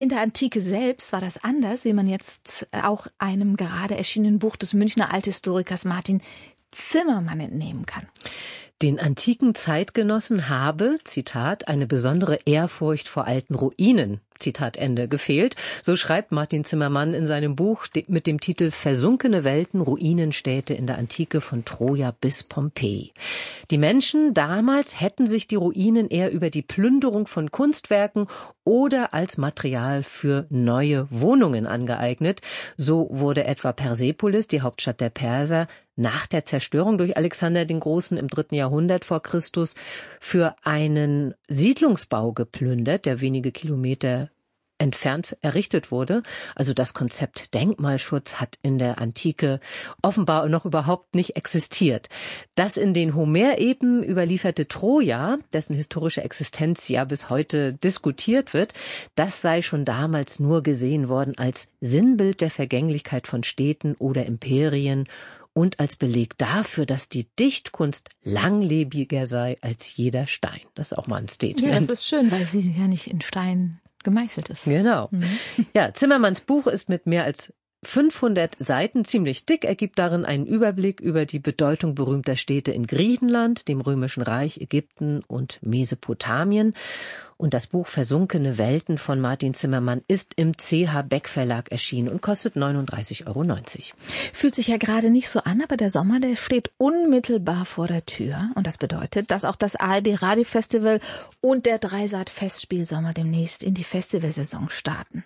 In der Antike selbst war das anders, wie man jetzt auch einem gerade erschienenen Buch des Münchner Althistorikers Martin Zimmermann entnehmen kann. Den antiken Zeitgenossen habe, Zitat, eine besondere Ehrfurcht vor alten Ruinen, Zitat Ende, gefehlt. So schreibt Martin Zimmermann in seinem Buch mit dem Titel Versunkene Welten, Ruinenstädte in der Antike von Troja bis Pompeji. Die Menschen damals hätten sich die Ruinen eher über die Plünderung von Kunstwerken oder als Material für neue Wohnungen angeeignet. So wurde etwa Persepolis, die Hauptstadt der Perser, nach der Zerstörung durch Alexander den Großen im 3. Jahrhundert vor Christus für einen Siedlungsbau geplündert, der wenige Kilometer entfernt errichtet wurde. Also das Konzept Denkmalschutz hat in der Antike offenbar noch überhaupt nicht existiert. Das in den Homer-Epen überlieferte Troja, dessen historische Existenz ja bis heute diskutiert wird, das sei schon damals nur gesehen worden als Sinnbild der Vergänglichkeit von Städten oder Imperien und als Beleg dafür, dass die Dichtkunst langlebiger sei als jeder Stein. Das ist auch mal ein Statement. Ja, das ist schön, weil sie ja nicht in Stein gemeißelt ist. Genau. Ja, Zimmermanns Buch ist mit mehr als 500 Seiten ziemlich dick. Er gibt darin einen Überblick über die Bedeutung berühmter Städte in Griechenland, dem Römischen Reich, Ägypten und Mesopotamien. Und das Buch Versunkene Welten von Martin Zimmermann ist im CH Beck Verlag erschienen und kostet 39,90 €. Fühlt sich ja gerade nicht so an, aber der Sommer, der steht unmittelbar vor der Tür. Und das bedeutet, dass auch das ARD Radiofestival und der Dreisat Festspielsommer demnächst in die Festivalsaison starten.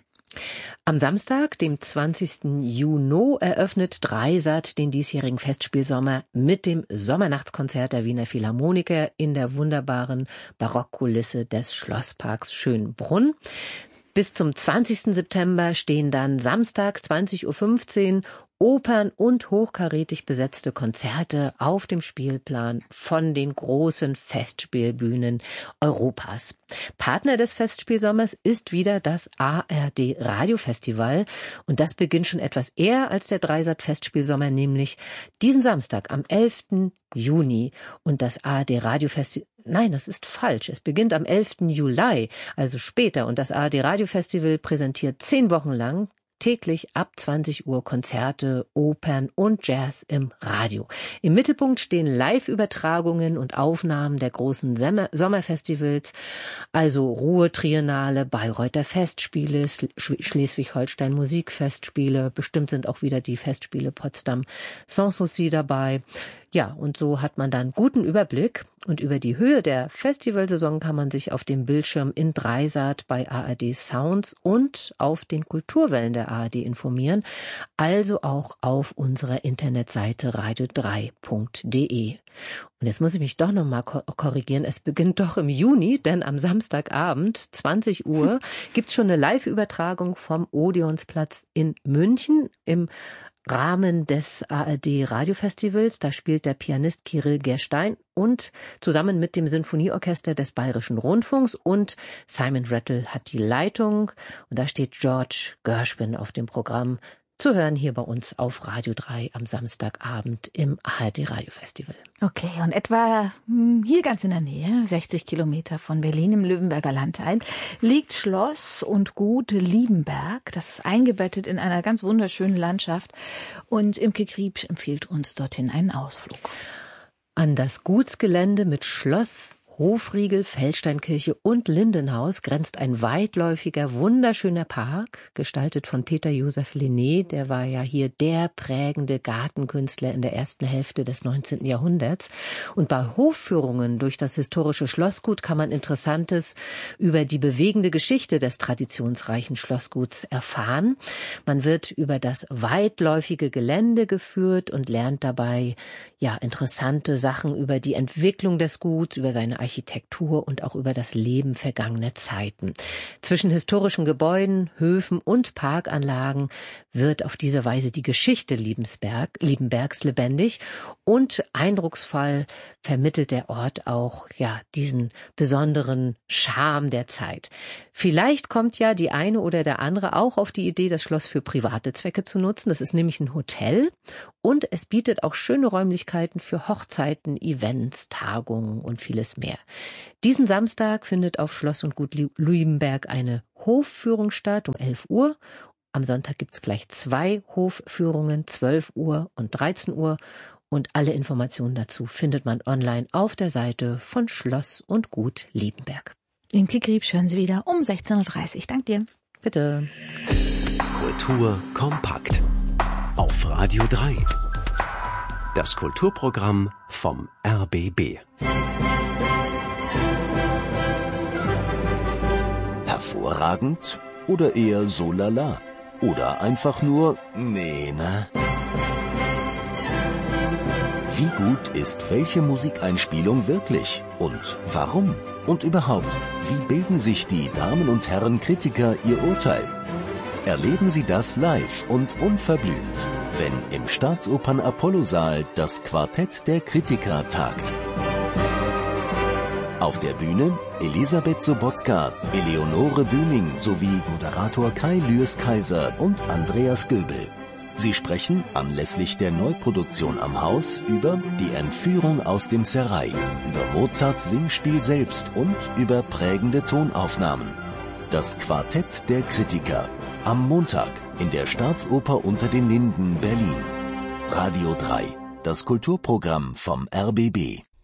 Am Samstag, dem 20. Juni, eröffnet Dreisat den diesjährigen Festspielsommer mit dem Sommernachtskonzert der Wiener Philharmoniker in der wunderbaren Barockkulisse des Schlossparks Schönbrunn. Bis zum 20. September stehen dann Samstag 20:15 Uhr Opern und hochkarätig besetzte Konzerte auf dem Spielplan von den großen Festspielbühnen Europas. Partner des Festspielsommers ist wieder das ARD Radiofestival und das beginnt schon etwas eher als der Dreisat Festspielsommer, nämlich diesen Samstag am 11. Juni. Und das ARD Radiofestival, nein, das ist falsch. Es beginnt am 11. Juli, also später. Und das ARD Radiofestival präsentiert 10 Wochen lang täglich ab 20 Uhr Konzerte, Opern und Jazz im Radio. Im Mittelpunkt stehen Live-Übertragungen und Aufnahmen der großen Sommerfestivals, also Ruhr-Triennale, Bayreuther Festspiele, Schleswig-Holstein Musikfestspiele, bestimmt sind auch wieder die Festspiele Potsdam Sanssouci dabei. Ja, und so hat man dann guten Überblick. Und über die Höhe der Festivalsaison kann man sich auf dem Bildschirm in Dreisat bei ARD Sounds und auf den Kulturwellen der ARD informieren. Also auch auf unserer Internetseite radio3.de. Und jetzt muss ich mich doch nochmal korrigieren. Es beginnt doch im Juni, denn am Samstagabend, 20 Uhr, gibt's schon eine Live-Übertragung vom Odeonsplatz in München im Rahmen des ARD Radiofestivals. Da spielt der Pianist Kirill Gerstein und zusammen mit dem Sinfonieorchester des Bayerischen Rundfunks und Simon Rattle hat die Leitung und da steht George Gershwin auf dem Programm. Zu hören hier bei uns auf Radio 3 am Samstagabend im ARD Radiofestival. Okay, und etwa hier ganz in der Nähe, 60 Kilometer von Berlin im Löwenberger Landteil, liegt Schloss und Gut Liebenberg. Das ist eingebettet in einer ganz wunderschönen Landschaft. Und Imke Kriebsch empfiehlt uns dorthin einen Ausflug. An das Gutsgelände mit Schloss, Hofriegel, Feldsteinkirche und Lindenhaus grenzt ein weitläufiger, wunderschöner Park, gestaltet von Peter Joseph Lenné. Der war ja hier der prägende Gartenkünstler in der ersten Hälfte des 19. Jahrhunderts. Und bei Hofführungen durch das historische Schlossgut kann man Interessantes über die bewegende Geschichte des traditionsreichen Schlossguts erfahren. Man wird über das weitläufige Gelände geführt und lernt dabei interessante Sachen über die Entwicklung des Guts, über seine Architektur und auch über das Leben vergangener Zeiten. Zwischen historischen Gebäuden, Höfen und Parkanlagen wird auf diese Weise die Geschichte Liebenbergs lebendig und eindrucksvoll vermittelt der Ort auch diesen besonderen Charme der Zeit. Vielleicht kommt ja die eine oder der andere auch auf die Idee, das Schloss für private Zwecke zu nutzen. Das ist nämlich ein Hotel und es bietet auch schöne Räumlichkeiten für Hochzeiten, Events, Tagungen und vieles mehr. mehr. Diesen Samstag findet auf Schloss und Gut Liebenberg eine Hofführung statt um 11 Uhr. Am Sonntag gibt's gleich 2 Hofführungen, 12 Uhr und 13 Uhr. Und alle Informationen dazu findet man online auf der Seite von Schloss und Gut Liebenberg. Imke Griebsch hören Sie wieder um 16.30 Uhr. Dank dir. Bitte. Kultur kompakt. Auf Radio 3. Das Kulturprogramm vom RBB. Hervorragend oder eher so lala? Oder einfach nur nee, ne? Wie gut ist welche Musikeinspielung wirklich? Und warum? Und überhaupt, wie bilden sich die Damen und Herren Kritiker ihr Urteil? Erleben Sie das live und unverblümt, wenn im Staatsopern Apollo-Saal das Quartett der Kritiker tagt. Auf der Bühne Elisabeth Sobotka, Eleonore Bühning sowie Moderator Kai Lüers-Kaiser und Andreas Göbel. Sie sprechen anlässlich der Neuproduktion am Haus über die Entführung aus dem Serail, über Mozarts Singspiel selbst und über prägende Tonaufnahmen. Das Quartett der Kritiker. Am Montag in der Staatsoper unter den Linden, Berlin. Radio 3. Das Kulturprogramm vom RBB.